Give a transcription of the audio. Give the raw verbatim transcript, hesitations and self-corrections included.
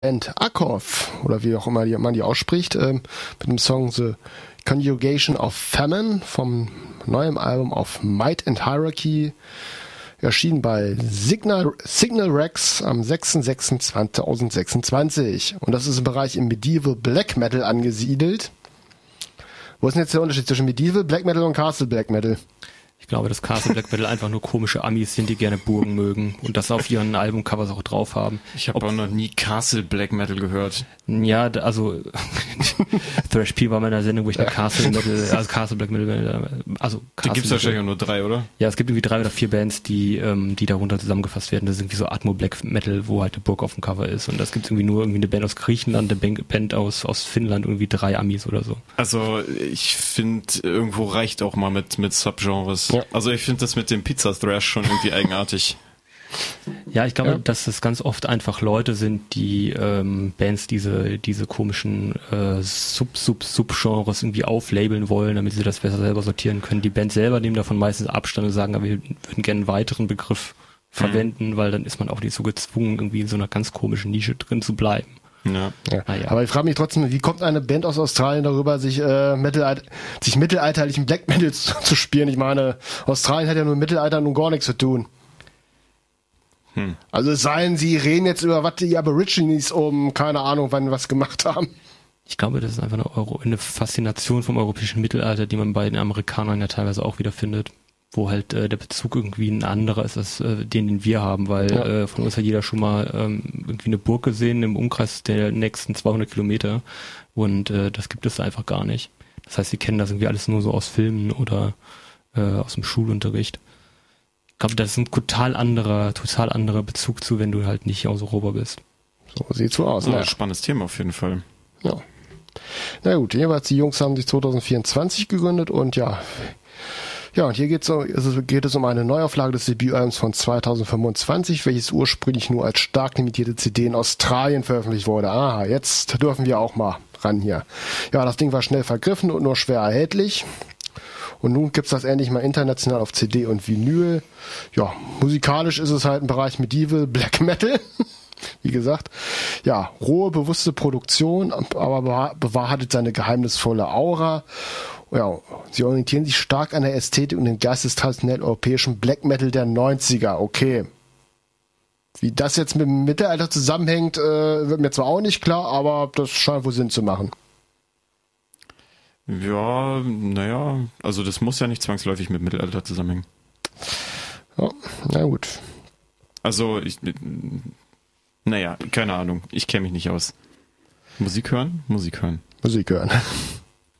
Band Akov, oder wie auch immer die, man die ausspricht, ähm, mit dem Song The Conjugation of Famine vom neuen Album auf Might and Hierarchy, erschienen bei Signal, Signal Rex am sechster sechster zweitausendsechsundzwanzig. Und das ist im Bereich im Medieval Black Metal angesiedelt. Wo ist denn jetzt der Unterschied zwischen Medieval Black Metal und Castle Black Metal? Ich glaube, dass Castle Black Metal einfach nur komische Amis sind, die gerne Burgen mögen und das auf ihren Albumcovers auch drauf haben. Ich habe auch noch nie Castle Black Metal gehört. Ja, also Thrash P war mal in einer Sendung, wo ich da Castle Metal, also Castle Black Metal, also Castle die gibt's wahrscheinlich auch nur drei, oder? Ja, es gibt irgendwie drei oder vier Bands, die ähm, die darunter zusammengefasst werden. Das ist irgendwie so Atmo Black Metal, wo halt eine Burg auf dem Cover ist. Und das gibt's irgendwie nur irgendwie eine Band aus Griechenland, eine Band aus aus Finnland, irgendwie drei Amis oder so. Also ich finde, irgendwo reicht auch mal mit mit Subgenres. Ja. Also ich finde das mit dem Pizza Thrash schon irgendwie eigenartig. Ja, ich glaube, Ja. dass das ganz oft einfach Leute sind, die ähm, Bands diese diese komischen äh, Sub-Sub-Sub-Genres irgendwie auflabeln wollen, damit sie das besser selber sortieren können. Die Band selber nehmen davon meistens Abstand und sagen, aber wir würden gerne einen weiteren Begriff verwenden, mhm. weil dann ist man auch nicht so gezwungen, irgendwie in so einer ganz komischen Nische drin zu bleiben. Ja. Ja. Ah, ja. Aber ich frage mich trotzdem, wie kommt eine Band aus Australien darüber, sich, äh, Mittelalt- sich mittelalterlichen Black Metal zu, zu spielen? Ich meine, Australien hat ja nur im Mittelalter nun gar nichts zu tun. Hm. Also es sei denn, sie reden jetzt über, was die Aborigines um, keine Ahnung, wann was gemacht haben. Ich glaube, das ist einfach eine, Euro, eine Faszination vom europäischen Mittelalter, die man bei den Amerikanern ja teilweise auch wieder findet, wo halt äh, der Bezug irgendwie ein anderer ist als äh, den, den wir haben, weil ja. äh, von uns hat jeder schon mal ähm, irgendwie eine Burg gesehen im Umkreis der nächsten zweihundert Kilometer und äh, das gibt es einfach gar nicht. Das heißt, sie kennen das irgendwie alles nur so aus Filmen oder äh, aus dem Schulunterricht. Ich glaube, das ist ein total anderer, total anderer Bezug zu, wenn du halt nicht aus Europa bist. So sieht so aus. Ja, Ne? Spannendes Thema auf jeden Fall. Ja. Na gut, jeweils die Jungs haben sich zwanzig vierundzwanzig gegründet und ja, ja, und hier geht's um, also geht es um eine Neuauflage des Debütalbums von zweitausendfünfundzwanzig, welches ursprünglich nur als stark limitierte C D in Australien veröffentlicht wurde. Aha, jetzt dürfen wir auch mal ran hier. Ja, das Ding war schnell vergriffen und nur schwer erhältlich. Und nun gibt's das endlich mal international auf C D und Vinyl. Ja, musikalisch ist es halt ein Bereich Medieval Black Metal. Wie gesagt, ja, rohe, bewusste Produktion, aber bewahrheitet seine geheimnisvolle Aura. Ja, sie orientieren sich stark an der Ästhetik und dem Geist des traditionell europäischen Black Metal der neunziger. Okay. Wie das jetzt mit dem Mittelalter zusammenhängt, äh, wird mir zwar auch nicht klar, aber das scheint wohl Sinn zu machen. Ja, naja, also das muss ja nicht zwangsläufig mit Mittelalter zusammenhängen. Ja, na gut. Also, ich, naja, keine Ahnung, ich kenne mich nicht aus. Musik hören? Musik hören. Musik hören.